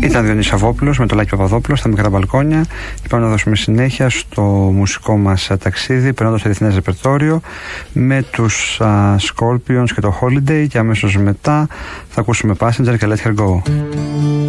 Ήταν Διονύσης Σαββόπουλος με το Λάκη Παπαδόπουλο στα μικρά μπαλκόνια. Και πάμε να δώσουμε συνέχεια στο μουσικό μας ταξίδι, περνώντας το διεθνές ρεπερτόριο με τους Scorpions και το Holiday. Και αμέσως μετά θα ακούσουμε Passenger και Let Her Go.